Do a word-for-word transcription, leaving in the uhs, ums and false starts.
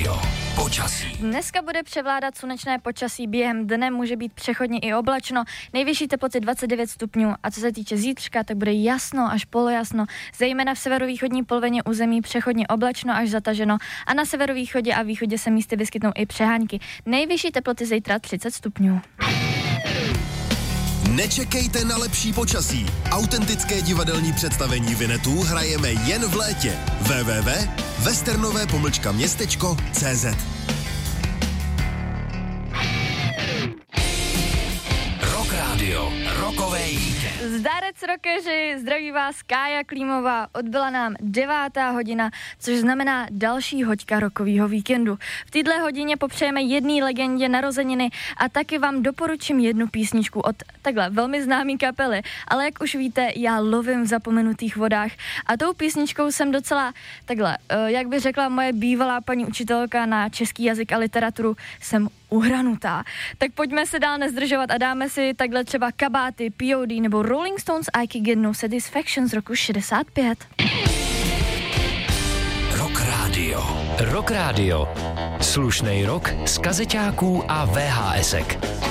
Radio. Počasí. Dneska bude převládat slunečné počasí, během dne může být přechodně i oblačno, nejvyšší teploty dvacet devět stupňů a co se týče zítřka, tak bude jasno až polojasno, zejména v severovýchodní polovině území přechodně oblačno až zataženo a na severovýchodě a východě se místy vyskytnou i přehánky. Nejvyšší teploty zítra třicet stupňů. Nečekejte na lepší počasí. Autentické divadelní představení Vinetů hrajeme jen v létě. w w w tečka westernové pomlčka městečko tečka c z Rock Radio. Rokovej víkend. Zdarec rockeři, zdraví vás Kája Klímová, odbyla nám devátá hodina, což znamená další hoďka rokovýho víkendu. V této hodině popřejeme jedné legendě narozeniny a taky vám doporučím jednu písničku od takhle velmi známý kapely, ale jak už víte, já lovím v zapomenutých vodách a tou písničkou jsem docela takhle, jak by řekla moje bývalá paní učitelka na český jazyk a literaturu, jsem uhranutá. Tak pojďme se dál nezdržovat a dáme si takhle třeba Kabáty, P O D nebo Rolling Stones I Can Get No Satisfaction z roku šedesát pět. Rock Radio. Rock Radio. Slušnej rock z kazeťáků a V H S ek.